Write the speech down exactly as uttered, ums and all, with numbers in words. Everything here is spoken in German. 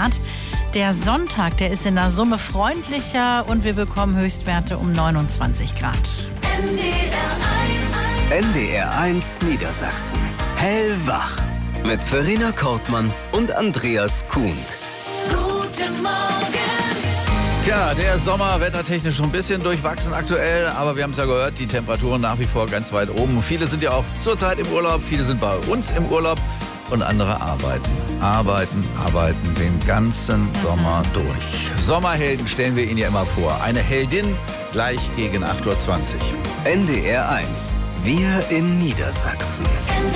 Grad. Der Sonntag, der ist in der Summe freundlicher und wir bekommen Höchstwerte um neunundzwanzig Grad. N D R eins Niedersachsen. Hellwach. Mit Verena Kortmann und Andreas Kuhnt. Guten Morgen! Tja, der Sommer wettertechnisch schon ein bisschen durchwachsen aktuell, aber wir haben es ja gehört, die Temperaturen nach wie vor ganz weit oben. Viele sind ja auch zurzeit im Urlaub, viele sind bei uns im Urlaub und andere arbeiten. Arbeiten, arbeiten den ganzen Sommer durch. Sommerhelden stellen wir Ihnen ja immer vor. Eine Heldin gleich gegen acht Uhr zwanzig. N D R eins. Wir in Niedersachsen.